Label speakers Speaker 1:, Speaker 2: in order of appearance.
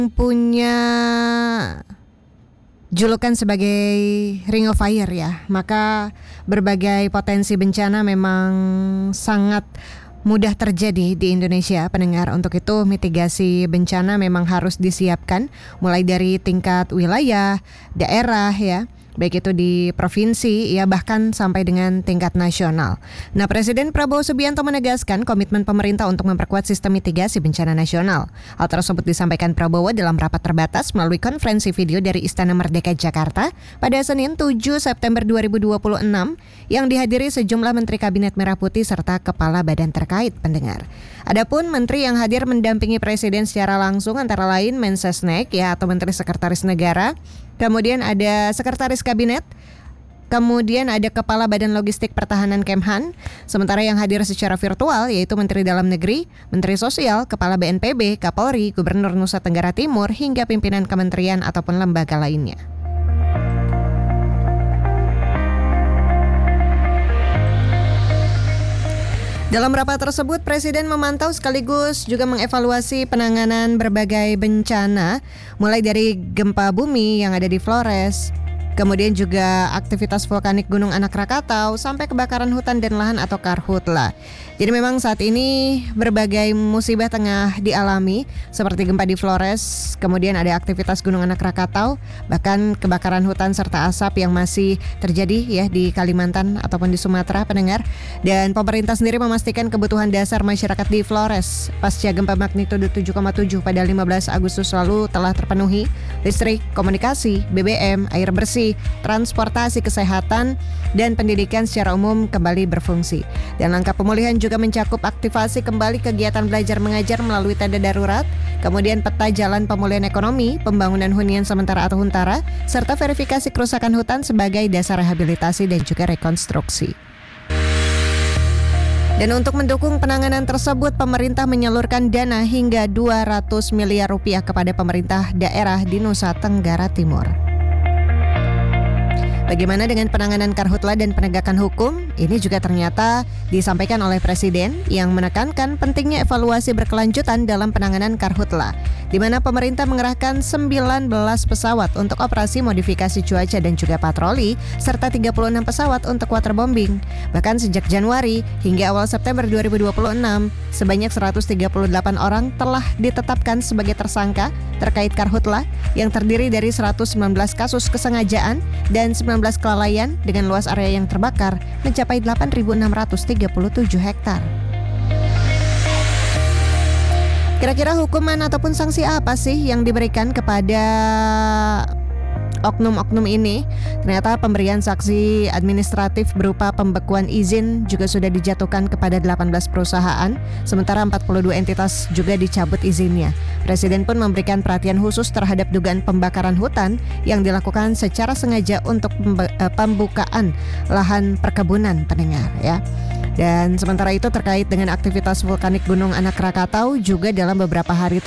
Speaker 1: punya julukan sebagai Ring of Fire ya, maka berbagai potensi bencana memang sangat mudah terjadi di Indonesia, pendengar. Untuk itu mitigasi bencana memang harus disiapkan mulai dari tingkat wilayah, daerah ya, baik itu di provinsi ya bahkan sampai dengan tingkat nasional. Nah, Presiden Prabowo Subianto menegaskan komitmen pemerintah untuk memperkuat sistem mitigasi bencana nasional. Hal tersebut disampaikan Prabowo dalam rapat terbatas melalui konferensi video dari Istana Merdeka Jakarta pada Senin 7 September 2026 yang dihadiri sejumlah Menteri Kabinet Merah Putih serta kepala badan terkait, pendengar. Adapun menteri yang hadir mendampingi Presiden secara langsung antara lain Mensesnek ya atau Menteri Sekretaris Negara, kemudian ada Sekretaris Kabinet, kemudian ada Kepala Badan Logistik Pertahanan Kemhan, sementara yang hadir secara virtual yaitu Menteri Dalam Negeri, Menteri Sosial, Kepala BNPB, Kapolri, Gubernur Nusa Tenggara Timur, hingga pimpinan kementerian ataupun lembaga lainnya. Dalam rapat tersebut, Presiden memantau sekaligus juga mengevaluasi penanganan berbagai bencana, mulai dari gempa bumi yang ada di Flores, kemudian juga aktivitas vulkanik Gunung Anak Rakatau, sampai kebakaran hutan dan lahan atau karhutla. Jadi memang saat ini berbagai musibah tengah dialami, seperti gempa di Flores, kemudian ada aktivitas Gunung Anak Rakatau, bahkan kebakaran hutan serta asap yang masih terjadi ya di Kalimantan ataupun di Sumatera, pendengar. Dan pemerintah sendiri memastikan kebutuhan dasar masyarakat di Flores pasca gempa magnitudo 7,7 pada 15 Agustus lalu telah terpenuhi. Listrik, komunikasi, BBM, air bersih, transportasi, kesehatan, dan pendidikan secara umum kembali berfungsi. Dan langkah pemulihan juga mencakup aktivasi kembali kegiatan belajar mengajar melalui tenda darurat, kemudian peta jalan pemulihan ekonomi, pembangunan hunian sementara atau huntara, serta verifikasi kerusakan hutan sebagai dasar rehabilitasi dan juga rekonstruksi. Dan untuk mendukung penanganan tersebut, pemerintah menyalurkan dana hingga 200 miliar rupiah kepada pemerintah daerah di Nusa Tenggara Timur. Bagaimana dengan penanganan karhutla dan penegakan hukum? Ini juga ternyata disampaikan oleh Presiden yang menekankan pentingnya evaluasi berkelanjutan dalam penanganan karhutla, di mana pemerintah mengerahkan 19 pesawat untuk operasi modifikasi cuaca dan juga patroli, serta 36 pesawat untuk waterbombing. Bahkan sejak Januari hingga awal September 2026, sebanyak 138 orang telah ditetapkan sebagai tersangka terkait karhutla yang terdiri dari 119 kasus kesengajaan dan 19 kelalaian dengan luas area yang terbakar mencapai 8.637 hektar. Kira-kira hukuman ataupun sanksi apa sih yang diberikan kepada oknum-oknum ini? Ternyata pemberian sanksi administratif berupa pembekuan izin juga sudah dijatuhkan kepada 18 perusahaan, sementara 42 entitas juga dicabut izinnya. Presiden pun memberikan perhatian khusus terhadap dugaan pembakaran hutan yang dilakukan secara sengaja untuk pembukaan lahan perkebunan, pendengar ya. Dan sementara itu terkait dengan aktivitas vulkanik Gunung Anak Rakatau juga dalam beberapa hari